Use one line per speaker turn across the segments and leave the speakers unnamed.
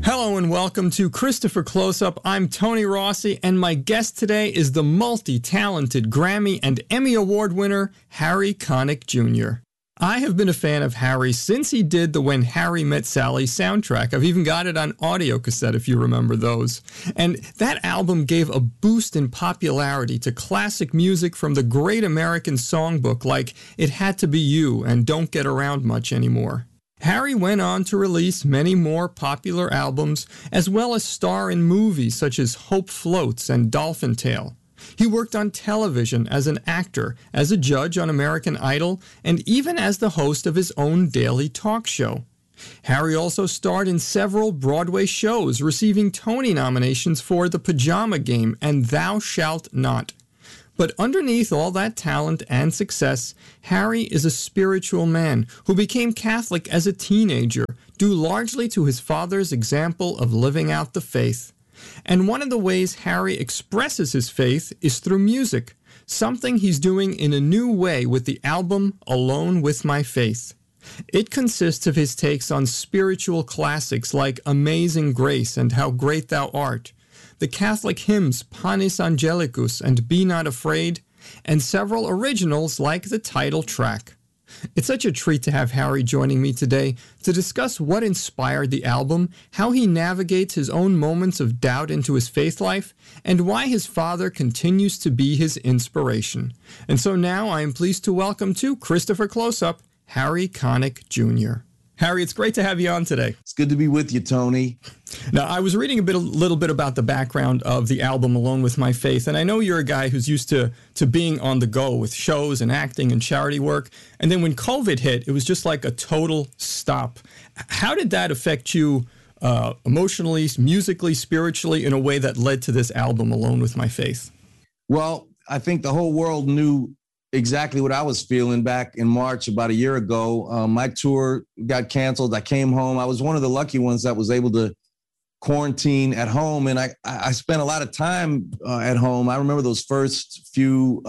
Hello and welcome to Christopher Close-Up. I'm Tony Rossi, and my guest today is the multi-talented Grammy and Emmy Award winner, Harry Connick Jr. I have been a fan of Harry since he did the When Harry Met Sally soundtrack. I've even got it on audio cassette, if you remember those. And that album gave a boost in popularity to classic music from the Great American Songbook, like It Had to Be You and Don't Get Around Much Anymore. Harry went on to release many more popular albums, as well as star in movies such as Hope Floats and Dolphin Tale. He worked on television as an actor, as a judge on American Idol, and even as the host of his own daily talk show. Harry also starred in several Broadway shows, receiving Tony nominations for The Pajama Game and Thou Shalt Not. But underneath all that talent and success, Harry is a spiritual man who became Catholic as a teenager, due largely to his father's example of living out the faith. And one of the ways Harry expresses his faith is through music, something he's doing in a new way with the album Alone with My Faith. It consists of his takes on spiritual classics like Amazing Grace and How Great Thou Art, the Catholic hymns Panis Angelicus and Be Not Afraid, and several originals like the title track. It's such a treat to have Harry joining me today to discuss what inspired the album, how he navigates his own moments of doubt into his faith life, and why his father continues to be his inspiration. And so now I am pleased to welcome to Christopher Close-Up, Harry Connick Jr. Harry, it's great to have you on today.
It's good to be with you, Tony.
Now, I was reading a little bit about the background of the album Alone with My Faith, and I know you're a guy who's used to being on the go with shows and acting and charity work. And then when COVID hit, it was just like a total stop. How did that affect you emotionally, musically, spiritually, in a way that led to this album Alone with My Faith?
Well, I think the whole world knew exactly what I was feeling back in March, about a year ago. My tour got canceled. I came home. I was one of the lucky ones that was able to quarantine at home. And I spent a lot of time at home. I remember those first few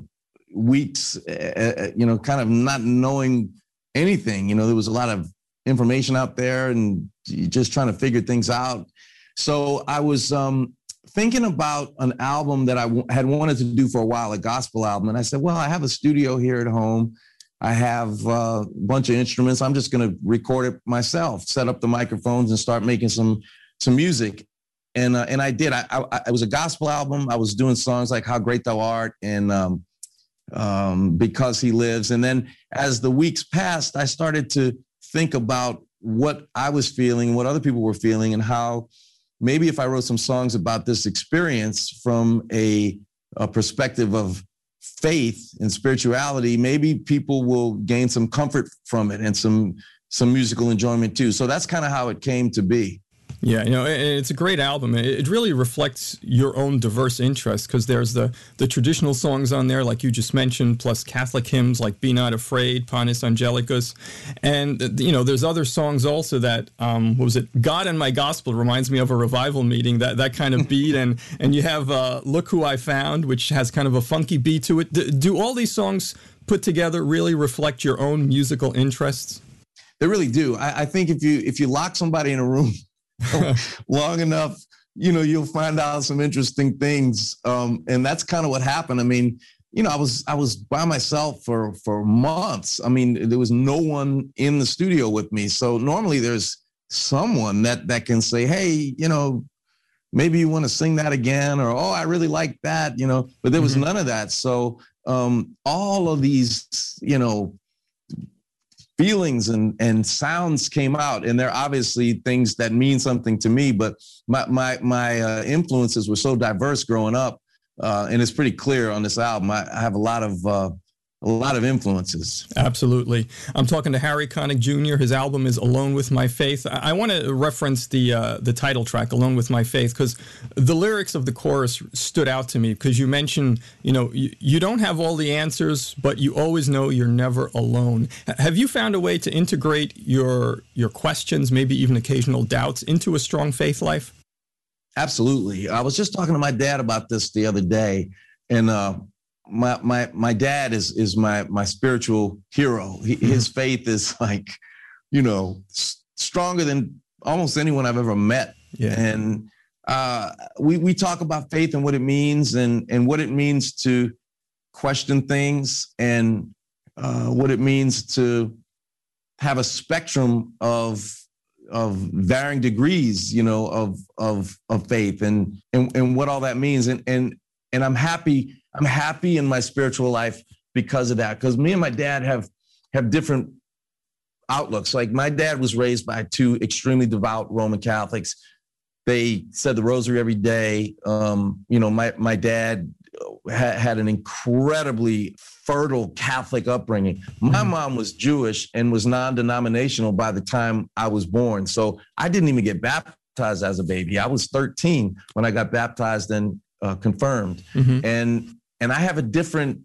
weeks, kind of not knowing anything. There was a lot of information out there and just trying to figure things out. So I was thinking about an album that I had wanted to do for a while, a gospel album. And I said, well, I have a studio here at home. I have a bunch of instruments. I'm just going to record it myself, set up the microphones and start making some music. And I did. It was a gospel album. I was doing songs like How Great Thou Art and Because He Lives. And then as the weeks passed, I started to think about what I was feeling, what other people were feeling, and how maybe if I wrote some songs about this experience from a perspective of faith and spirituality, maybe people will gain some comfort from it and some musical enjoyment too. So that's kind of how it came to be.
Yeah, it's a great album. It really reflects your own diverse interests, because there's the traditional songs on there, like you just mentioned, plus Catholic hymns like Be Not Afraid, Panis Angelicus. And, there's other songs also that, what was it? God and My Gospel reminds me of a revival meeting, that kind of beat. And you have Look Who I Found, which has kind of a funky beat to it. Do all these songs put together really reflect your own musical interests?
They really do. I think if you lock somebody in a room long enough, you'll find out some interesting things. And that's kind of what happened. I mean, I was by myself for months. I mean, there was no one in the studio with me. So normally there's someone that can say, hey, maybe you want to sing that again, or, oh, I really like that, but there was none of that. So all of these, feelings and sounds came out, and they're obviously things that mean something to me. But my influences were so diverse growing up, and it's pretty clear on this album. I have a lot of influences.
Absolutely. I'm talking to Harry Connick Jr. His album is Alone with My Faith. I want to reference the title track, Alone with My Faith, because the lyrics of the chorus stood out to me, because you mentioned, you don't have all the answers, but you always know you're never alone. Have you found a way to integrate your questions, maybe even occasional doubts, into a strong faith life?
Absolutely. I was just talking to my dad about this the other day, and my dad is my spiritual hero. His faith is like, stronger than almost anyone I've ever met.
Yeah.
And we talk about faith and what it means, and what it means to question things, and what it means to have a spectrum of varying degrees, of faith, and what all that means. And I'm happy in my spiritual life because of that. Because me and my dad have different outlooks. Like, my dad was raised by two extremely devout Roman Catholics. They said the rosary every day. My dad had an incredibly fertile Catholic upbringing. My mom was Jewish and was non-denominational by the time I was born. So I didn't even get baptized as a baby. I was 13 when I got baptized and confirmed. And I have a different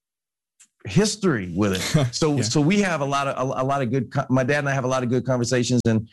history with it. So we have a lot of good. My dad and I have a lot of good conversations, and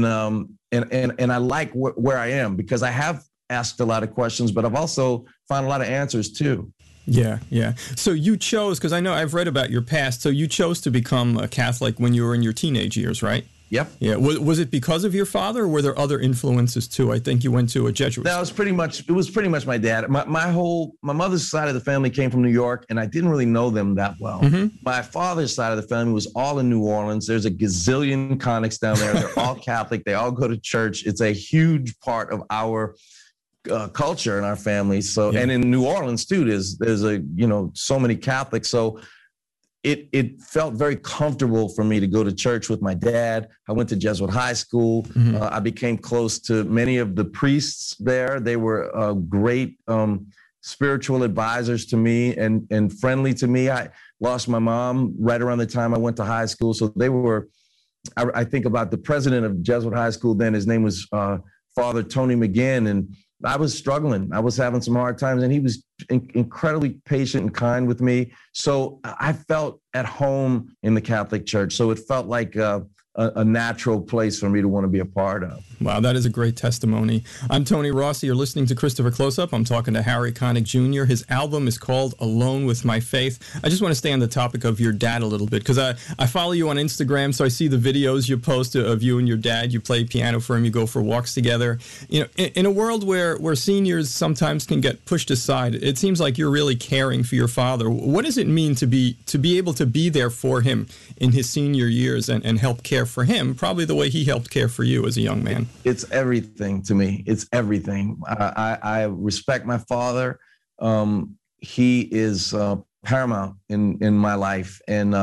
I like where I am, because I have asked a lot of questions, but I've also found a lot of answers too.
Yeah. So you chose, because I know I've read about your past, so you chose to become a Catholic when you were in your teenage years, right?
Yep.
Yeah. Was it because of your father, or were there other influences too? I think you went to a Jesuit.
That was pretty much my dad. My mother's side of the family came from New York, and I didn't really know them that well. My father's side of the family was all in New Orleans. There's a gazillion Conics down there. They're all Catholic. They all go to church. It's a huge part of our culture in our family. So, and in New Orleans too, there's so many Catholics. So it felt very comfortable for me to go to church with my dad. I went to Jesuit high school. I became close to many of the priests there. They were great spiritual advisors to me and friendly to me. I lost my mom right around the time I went to high school. So they were, I think about the president of Jesuit high school then, his name was Father Tony McGinn, and I was struggling. I was having some hard times, and he was incredibly patient and kind with me. So I felt at home in the Catholic Church. So it felt like a natural place for me to want to be a part of.
Wow, that is a great testimony. I'm Tony Rossi. You're listening to Christopher Close-Up. I'm talking to Harry Connick Jr. His album is called Alone with My Faith. I just want to stay on the topic of your dad a little bit, because I follow you on Instagram, so I see the videos you post of you and your dad. You play piano for him. You go for walks together. In a world where seniors sometimes can get pushed aside, it seems like you're really caring for your father. What does it mean to be able to be there for him in his senior years and help care for him, probably the way he helped care for you as a young man?
It's everything to me. It's everything. I respect my father. He is paramount in my life. And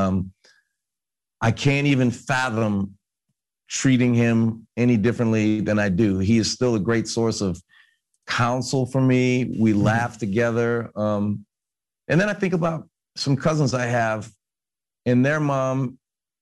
I can't even fathom treating him any differently than I do. He is still a great source of counsel for me. We laugh together. And then I think about some cousins I have, and their mom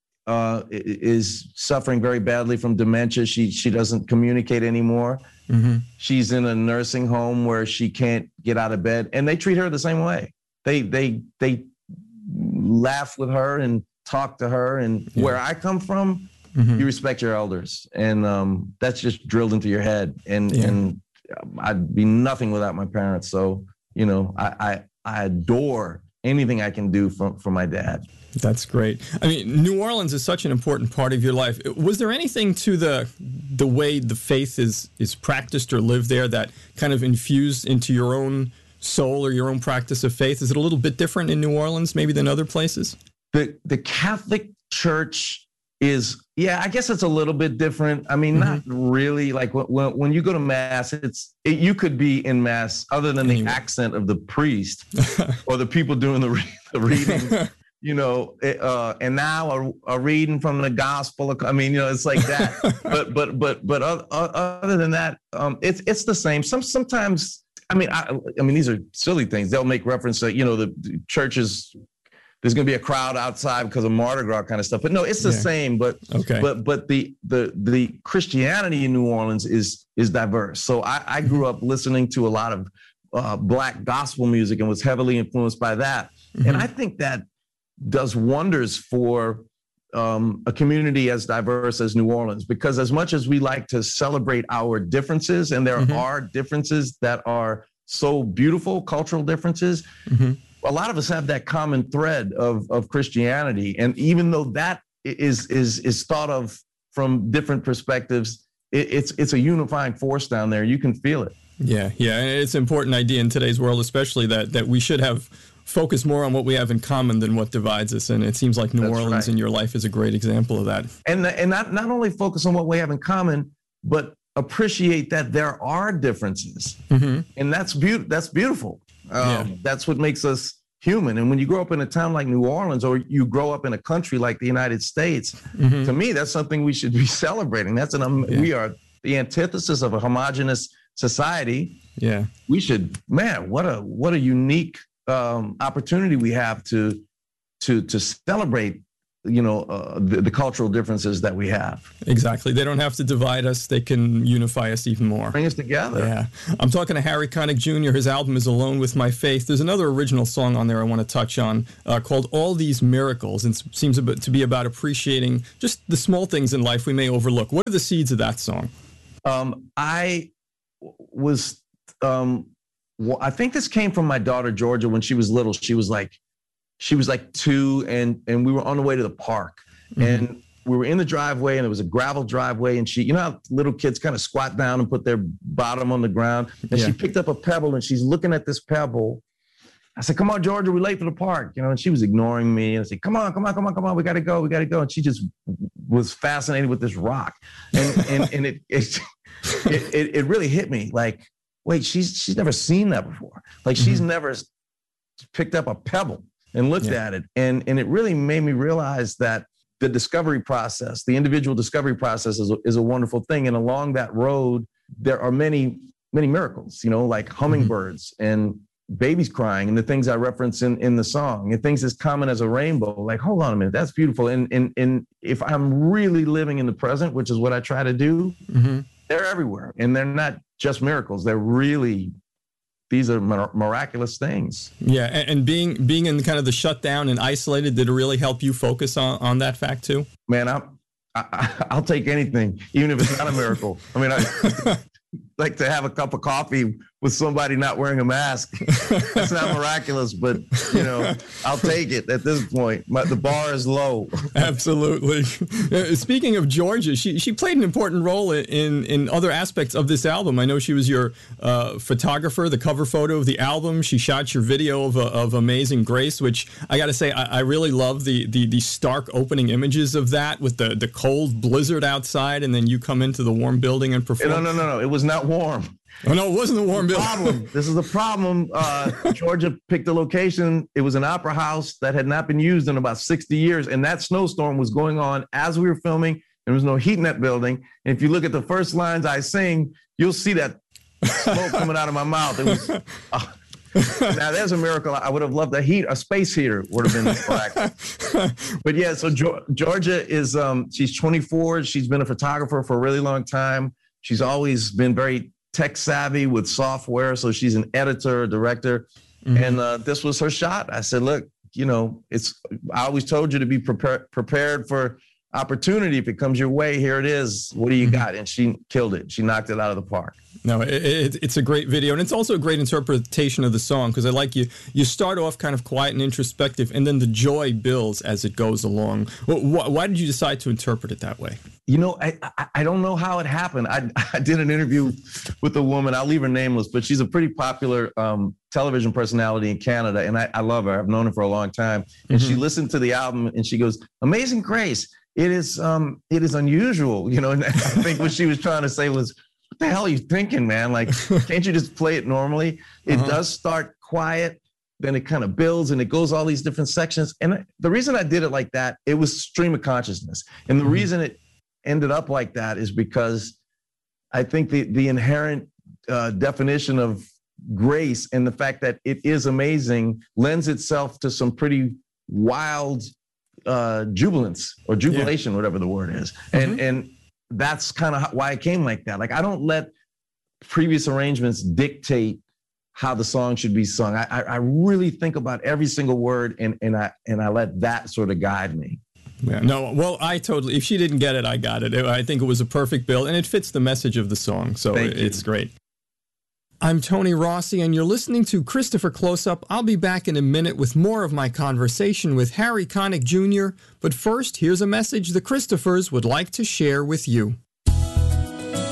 is suffering very badly from dementia. She doesn't communicate anymore. She's in a nursing home where she can't get out of bed, and they treat her the same way. They laugh with her and talk to her. And where I come from, you respect your elders, and that's just drilled into your head. And I'd be nothing without my parents. So I adore anything I can do for my dad.
That's great. I mean, New Orleans is such an important part of your life. Was there anything to the way the faith is practiced or lived there that kind of infused into your own soul or your own practice of faith? Is it a little bit different in New Orleans maybe than other places?
The Catholic Church is, I guess it's a little bit different. I mean, not really. Like when you go to Mass, you could be in Mass other than the accent of the priest or the people doing the reading. And now a reading from the gospel. I mean, it's like that. but other than that, it's the same. Sometimes, I mean, these are silly things. They'll make reference to, the churches. There's going to be a crowd outside because of Mardi Gras kind of stuff. But no, it's the same. But the Christianity in New Orleans is diverse. So I grew up listening to a lot of Black gospel music and was heavily influenced by that. And I think that does wonders for a community as diverse as New Orleans, because as much as we like to celebrate our differences, and there are differences that are so beautiful, cultural differences, a lot of us have that common thread of Christianity. And even though that is thought of from different perspectives, it's a unifying force down there. You can feel it.
Yeah, and it's an important idea in today's world, especially that we should have focus more on what we have in common than what divides us. And it seems like New Orleans in your life is a great example of that.
And not only focus on what we have in common, but appreciate that there are differences. Mm-hmm. And that's beautiful. That's what makes us human. And when you grow up in a town like New Orleans, or you grow up in a country like the United States, mm-hmm. to me, that's something we should be celebrating. We are the antithesis of a homogenous society.
Yeah.
We should, what a unique opportunity we have to celebrate, the cultural differences that we have.
Exactly. They don't have to divide us. They can unify us even more.
Bring us together.
Yeah. I'm talking to Harry Connick Jr. His album is Alone with My Faith. There's another original song on there I want to touch on called All These Miracles. And it seems to be about appreciating just the small things in life we may overlook. What are the seeds of that song?
I think this came from my daughter, Georgia, when she was little. She was like 2, and we were on the way to the park, mm-hmm. and we were in the driveway, and it was a gravel driveway, and she, how little kids kind of squat down and put their bottom on the ground, and she picked up a pebble, and she's looking at this pebble. I said, "Come on, Georgia, we're late for the park," and she was ignoring me, and I said, "Come on, we gotta go," and she just was fascinated with this rock, and it really hit me, like, wait, she's never seen that before, like mm-hmm. she's never picked up a pebble and looked at it. And it really made me realize that the discovery process, the individual discovery process is a wonderful thing. And along that road, there are many, many miracles, like hummingbirds mm-hmm. and babies crying and the things I reference in the song and things as common as a rainbow. Like, hold on a minute, that's beautiful. And if I'm really living in the present, which is what I try to do, mm-hmm. they're everywhere. And they're not just miracles. They're really, these are miraculous things.
Yeah, and being in kind of the shutdown and isolated, did it really help you focus on that fact too?
Man, I'll take anything, even if it's not a miracle. I mean, I like to have a cup of coffee with somebody not wearing a mask. That's not miraculous, but I'll take it at this point. The bar is low.
Absolutely. Speaking of Georgia, she played an important role in other aspects of this album. I know she was your photographer, the cover photo of the album. She shot your video of Amazing Grace, which I got to say, I really love the stark opening images of that with the cold blizzard outside, and then you come into the warm building and perform.
No. It was not warm.
Oh, no, it wasn't a warm building.
This is the problem. Georgia picked a location. It was an opera house that had not been used in about 60 years. And that snowstorm was going on as we were filming. There was no heat in that building. And if you look at the first lines I sing, you'll see that smoke coming out of my mouth. It was... now, there's a miracle. I would have loved a space heater would have been miraculous. But yeah, so Georgia is, she's 24. She's been a photographer for a really long time. She's always been very tech savvy with software. So she's an editor, a director. Mm-hmm. And this was her shot. I said, look, I always told you to be prepared for opportunity. If it comes your way, here it is. What do you got? And she killed it. She knocked it out of the park.
No, it's a great video, and it's also a great interpretation of the song, because I like you start off kind of quiet and introspective, and then the joy builds as it goes along. Why did you decide to interpret it that way?
I don't know how it happened. I did an interview with a woman. I'll leave her nameless, but she's a pretty popular television personality in Canada, and I love her. I've known her for a long time. And she listened to the album, and she goes, "Amazing Grace. It is unusual." And I think what she was trying to say was, what the hell are you thinking, man? Like, can't you just play it normally? It does start quiet, then it kind of builds, and it goes all these different sections. And the reason I did it like that, it was stream of consciousness. And the reason it ended up like that is because I think the inherent definition of grace and the fact that it is amazing lends itself to some pretty wild jubilance or jubilation, whatever the word is. And that's kind of why it came like that. Like, I don't let previous arrangements dictate how the song should be sung. I really think about every single word, and I let that sort of guide me.
Yeah, no, well, if she didn't get it, I got it. I think it was a perfect build, and it fits the message of the song, so it's great. I'm Tony Rossi, and you're listening to Christopher Close-Up. I'll be back in a minute with more of my conversation with Harry Connick Jr., but first, here's a message the Christophers would like to share with you.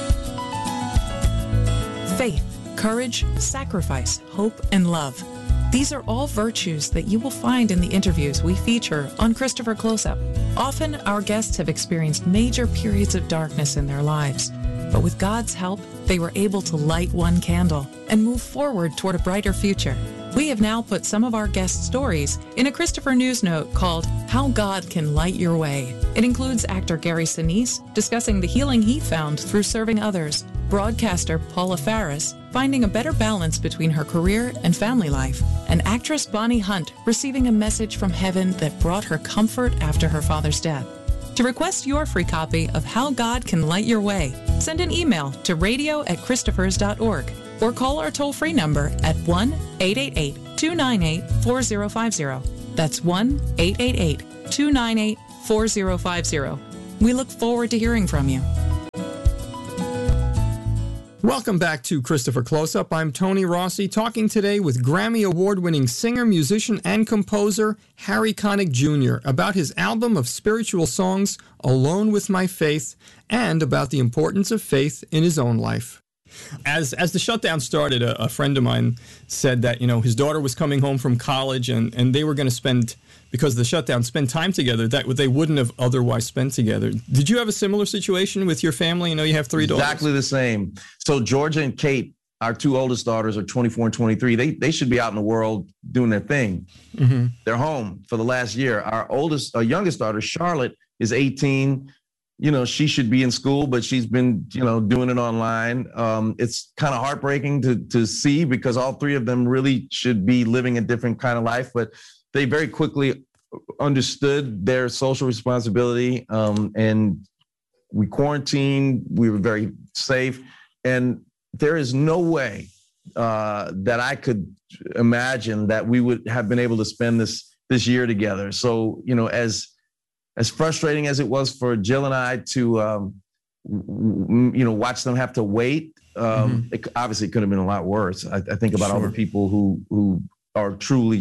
faith, courage, sacrifice, hope, and love. These are all virtues that you will find in the interviews we feature on Christopher Close-Up. Often, our guests have experienced major periods of darkness in their lives, but with God's help, they were able to light one candle and move forward toward a brighter future. We have now put some of our guest stories in a Christopher News Note called How God Can Light Your Way. It includes actor Gary Sinise discussing the healing he found through serving others, broadcaster Paula Faris finding a better balance between her career and family life, and actress Bonnie Hunt receiving a message from heaven that brought her comfort after her father's death. To request your free copy of How God Can Light Your Way, send an email to radio@christophers.org or call our toll-free number at 1-888-298-4050. That's 1-888-298-4050. We look forward to hearing from you.
Welcome back to Christopher Close-Up. I'm Tony Rossi, talking today with Grammy Award-winning singer, musician, and composer Harry Connick Jr. about his album of spiritual songs, Alone with My Faith, and about the importance of faith in his own life. As the shutdown started, a friend of mine said that, his daughter was coming home from college and they were going to spend, because of the shutdown, spend time together that they wouldn't have otherwise spent together. Did you have a similar situation with your family? You have 3 daughters.
Exactly the same. So Georgia and Kate, our 2 oldest daughters, are 24 and 23. They should be out in the world doing their thing. Mm-hmm. They're home for the last year. Our youngest daughter, Charlotte, is 18. She should be in school, but she's been, doing it online. It's kind of heartbreaking to see, because all 3 of them really should be living a different kind of life, but they very quickly understood their social responsibility. And we quarantined. We were very safe. And there is no way that I could imagine that we would have been able to spend this year together. So, as frustrating as it was for Jill and I to, watch them have to wait, it obviously could have been a lot worse. I think about all the people who are truly,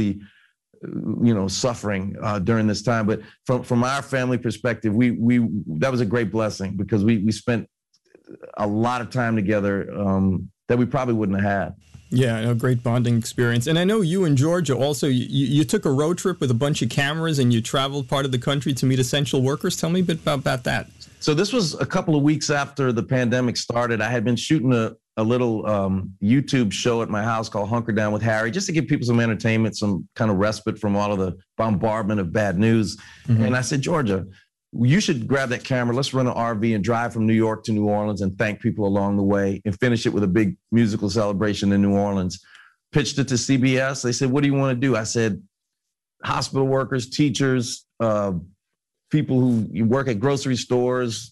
suffering during this time. But from our family perspective, that was a great blessing, because we spent a lot of time together that we probably wouldn't have had.
Yeah, a great bonding experience. And I know you and Georgia also, you took a road trip with a bunch of cameras and you traveled part of the country to meet essential workers. Tell me a bit about that.
So this was a couple of weeks after the pandemic started. I had been shooting a little YouTube show at my house called Hunker Down with Harry, just to give people some entertainment, some kind of respite from all of the bombardment of bad news. Mm-hmm. And I said, Georgia, you should grab that camera. Let's rent an RV and drive from New York to New Orleans and thank people along the way and finish it with a big musical celebration in New Orleans. Pitched it to CBS. They said, what do you want to do? I said, hospital workers, teachers, people who work at grocery stores,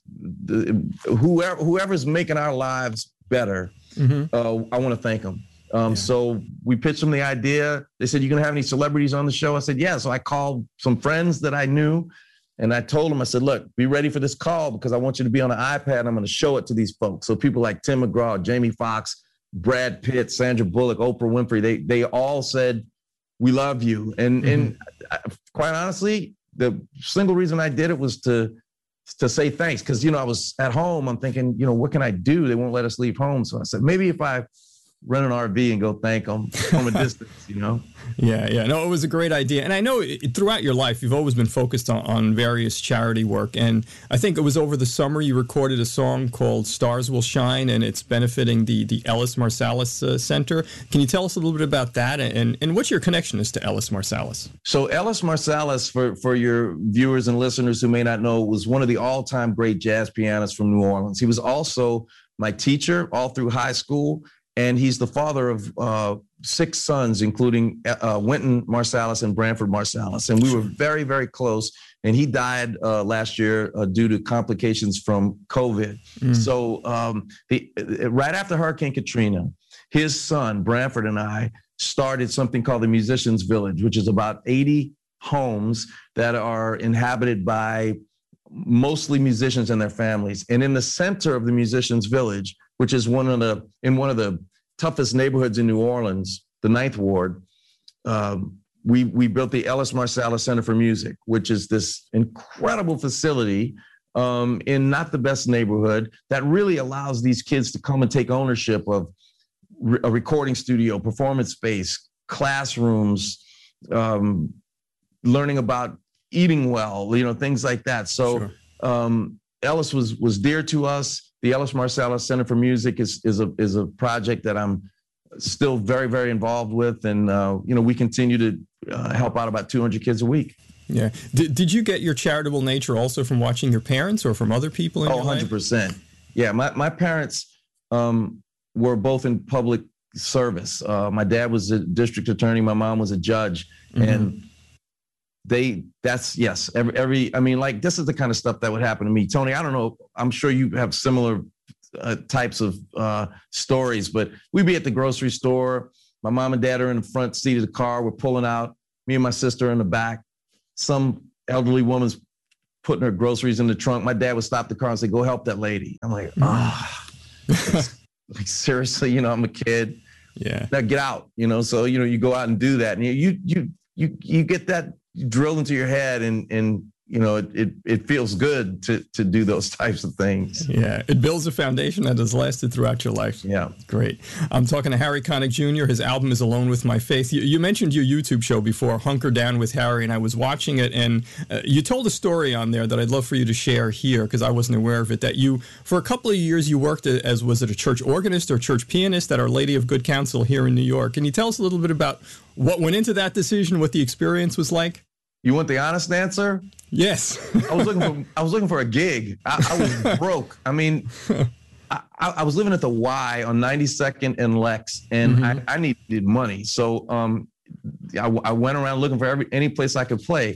whoever's making our lives better. Mm-hmm. I want to thank them. So we pitched them the idea. They said, you going to have any celebrities on the show? I said, yeah. So I called some friends that I knew. And I told him, I said, look, be ready for this call, because I want you to be on an iPad. I'm going to show it to these folks. So people like Tim McGraw, Jamie Foxx, Brad Pitt, Sandra Bullock, Oprah Winfrey, they all said, we love you. And quite honestly, the single reason I did it was to say thanks. Because, I was at home. I'm thinking, what can I do? They won't let us leave home. So I said, maybe if I rent an RV and go thank them from a distance,
Yeah. No, it was a great idea. And I know throughout your life, you've always been focused on various charity work. And I think it was over the summer you recorded a song called Stars Will Shine, and it's benefiting the Ellis Marsalis Center. Can you tell us a little bit about that and what's your connection is to Ellis Marsalis?
So Ellis Marsalis, for your viewers and listeners who may not know, was one of the all-time great jazz pianists from New Orleans. He was also my teacher all through high school. And he's the father of 6 sons, including Wynton Marsalis and Branford Marsalis. And we were very, very close. And he died last year due to complications from COVID. So right after Hurricane Katrina, his son, Branford, and I started something called the Musicians Village, which is about 80 homes that are inhabited by mostly musicians and their families. And in the center of the Musicians Village, which is one of the toughest neighborhoods in New Orleans, the 9th Ward, we built the Ellis Marsalis Center for Music, which is this incredible facility in not the best neighborhood that really allows these kids to come and take ownership of a recording studio, performance space, classrooms, learning about eating well, things like that. So Ellis was dear to us. The Ellis Marsalis Center for Music is a project that I'm still very, very involved with. And, we continue to help out about 200 kids a week.
Yeah. Did you get your charitable nature also from watching your parents or from other people in your life?
100%. Yeah. My parents were both in public service. My dad was a district attorney. My mom was a judge. Mm-hmm. And this is the kind of stuff that would happen to me. Tony, I don't know. I'm sure you have similar types of stories, but we'd be at the grocery store. My mom and dad are in the front seat of the car. We're pulling out. Me and my sister are in the back. Some elderly woman's putting her groceries in the trunk. My dad would stop the car and say, "Go help that lady." I'm like, like seriously, I'm a kid.
Yeah.
Now get out, So you go out and do that, and you get that drilled into your head, and it feels good to do those types of things.
Yeah, it builds a foundation that has lasted throughout your life.
Yeah.
Great. I'm talking to Harry Connick Jr. His album is Alone with My Faith. You mentioned your YouTube show before, Hunker Down with Harry, and I was watching it, and you told a story on there that I'd love for you to share here because I wasn't aware of it, that you, for a couple of years, you worked as, was it a church organist or church pianist at Our Lady of Good Counsel here in New York. Can you tell us a little bit about what went into that decision, what the experience was like?
You want the honest answer?
Yes.
I was looking for a gig. I was broke. I mean, I was living at the Y on 92nd and Lex, and mm-hmm. I needed money. So I went around looking for any place I could play.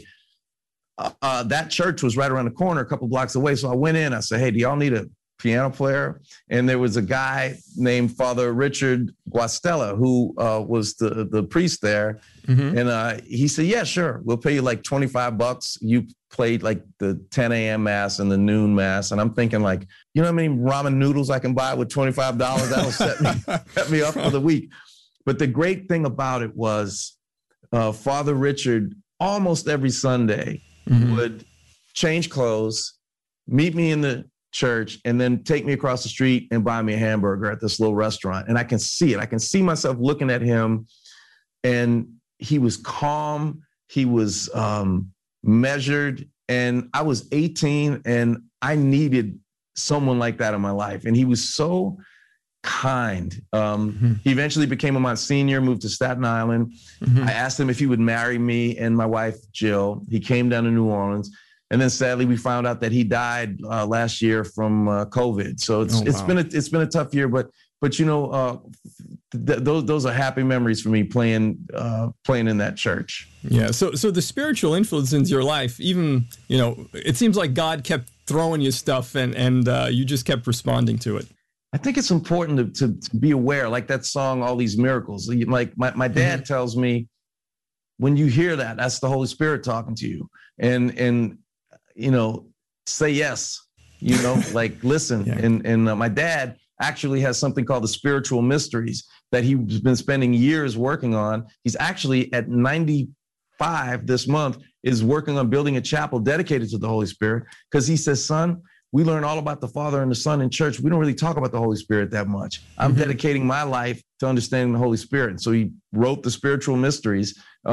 That church was right around the corner, a couple blocks away. So I went in. I said, "Hey, do y'all need a piano player?" And there was a guy named Father Richard Guastella who was the priest there. Mm-hmm. And he said, "Yeah, sure. We'll pay you like $25. You played like the 10 a.m. mass and the noon mass." And I'm thinking like, how many ramen noodles I can buy with $25? That'll set me up for the week. But the great thing about it was Father Richard almost every Sunday mm-hmm. would change clothes, meet me in the church, and then take me across the street and buy me a hamburger at this little restaurant. And I can see it. I can see myself looking at him, and he was calm. He was measured. And I was 18, and I needed someone like that in my life. And he was so kind. Mm-hmm. He eventually became a Monsignor, moved to Staten Island. Mm-hmm. I asked him if he would marry me and my wife, Jill. He came down to New Orleans. And then sadly, we found out that he died last year from COVID. So it's been a tough year, but those are happy memories for me playing in that church.
Yeah. So the spiritual influence into your life, even it seems like God kept throwing you stuff, and you just kept responding to it.
I think it's important to be aware, like that song, All These Miracles. Like my dad mm-hmm. tells me, when you hear that, that's the Holy Spirit talking to you, and say yes, like listen. Yeah. And my dad actually has something called the Spiritual Mysteries that he's been spending years working on. He's actually at 95 this month is working on building a chapel dedicated to the Holy Spirit, because he says, "Son, we learn all about the Father and the Son in church. We don't really talk about the Holy Spirit that much. I'm mm-hmm. dedicating my life to understanding the Holy Spirit." And so he wrote the Spiritual Mysteries.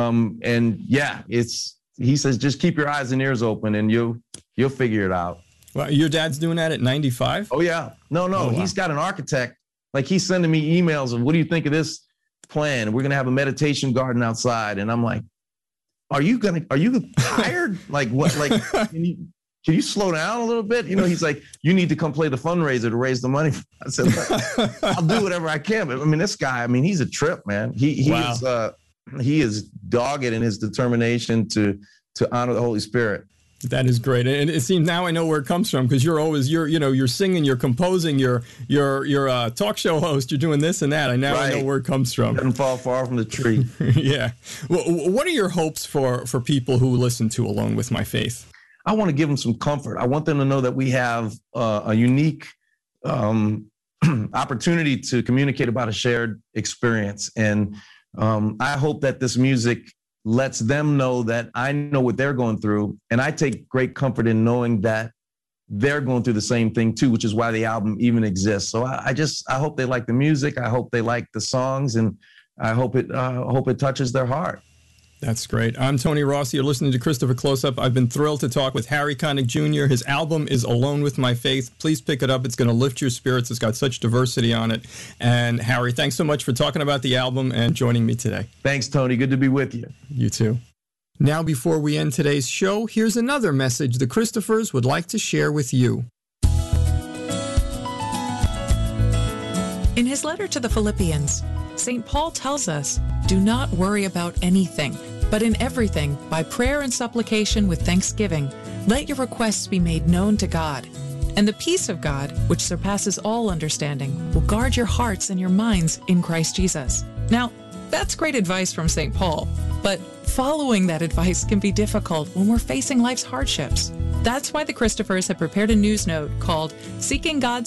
He says, just keep your eyes and ears open, and you'll figure it out.
Well, your dad's doing that at 95?
Oh, yeah. No. Oh, wow. He's got an architect. Like, he's sending me emails of, "What do you think of this plan? We're going to have a meditation garden outside." And I'm like, are you tired? Like, what? Like, can you slow down a little bit? He's like, "You need to come play the fundraiser to raise the money." I said, "I'll do whatever I can." But I mean, this guy, he's a trip, man. He is dogged in his determination to honor the Holy Spirit.
That is great, and it seems now I know where it comes from, because you're singing, you're composing, you're a talk show host, you're doing this and that. I know where it comes from.
Doesn't fall far from the tree.
Yeah. Well, what are your hopes for people who listen to Alone with My Faith?
I want to give them some comfort. I want them to know that we have a unique opportunity to communicate about a shared experience, and I hope that this music lets them know that I know what they're going through. And I take great comfort in knowing that they're going through the same thing too, which is why the album even exists. So I hope they like the music. I hope they like the songs, and I hope it touches their heart.
That's great. I'm Tony Rossi. You're listening to Christopher Close-Up. I've been thrilled to talk with Harry Connick Jr. His album is Alone with My Faith. Please pick it up. It's going to lift your spirits. It's got such diversity on it. And Harry, thanks so much for talking about the album and joining me today.
Thanks, Tony. Good to be with you.
You too. Now, before we end today's show, here's another message the Christophers would like to share with you.
In his letter to the Philippians, St. Paul tells us, "Do not worry about anything, but in everything, by prayer and supplication with thanksgiving, let your requests be made known to God. And the peace of God, which surpasses all understanding, will guard your hearts and your minds in Christ Jesus." Now, that's great advice from St. Paul, but following that advice can be difficult when we're facing life's hardships. That's why the Christophers have prepared a news note called Seeking God's